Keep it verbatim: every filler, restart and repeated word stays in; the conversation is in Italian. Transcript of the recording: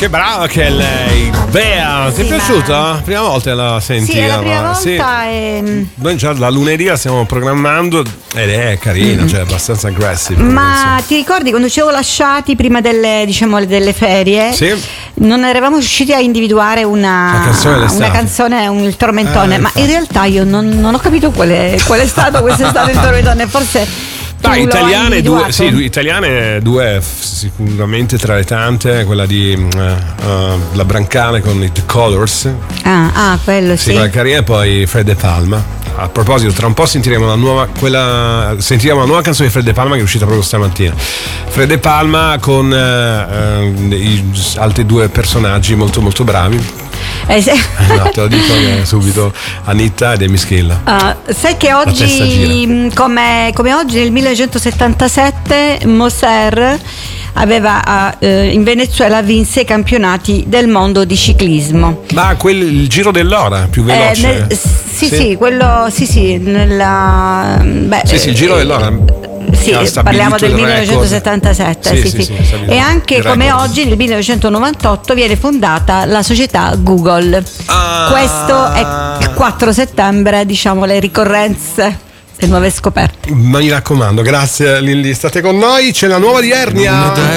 Che brava che è lei, Bea, ti Sì, è ma- piaciuta? Prima volta la senti? Sì, è la prima ma- volta sì. e... Noi già da lunedì la stiamo programmando ed è carina, Mm. cioè abbastanza aggressive. Ma ti ricordi quando ci avevo lasciati prima delle, diciamo, delle ferie? Sì. Non eravamo riusciti a individuare una, La canzone dell'estate. una canzone, un, il tormentone, Eh, ma infatti. in realtà io non, non ho capito qual è, qual è stato quest'estate il tormentone, forse... tu Ah, lo hai italiane due, individuato? sì, italiane due f- sicuramente tra le tante, quella di uh, uh, La Brancale con i The Colors, Ah, ah, quello sì, sì. quella carina, e poi Fred De Palma. A proposito, tra un po' sentiremo una nuova, quella, sentiremo una nuova canzone di Fred De Palma che è uscita proprio stamattina. Fred De Palma con uh, uh, i altri due personaggi molto molto bravi. Eh, se- No, te lo dico che subito, Anitta ed Emischella. Ah, sai che testa gira. oggi, mh, come, come oggi nel millenovecentosettantasette, Moser aveva eh, in Venezuela vinse i campionati del mondo di ciclismo. Ma quel, il giro dell'ora più veloce. Eh, nel- sì, sì, quello sì, sì, nella beh, Sì, sì, il giro dell'ora. Sì, che ha stabilito parliamo del il record. millenovecentosettantasette, Sì, sì, sì, sì. sì, stabilito E anche il come record. oggi nel millenovecentonovantotto viene fondata la società Google. Ah. Questo è il quattro settembre, diciamo, le ricorrenze, le nuove scoperte. Ma mi raccomando, grazie Lilli, state con noi, c'è la nuova di Ernia.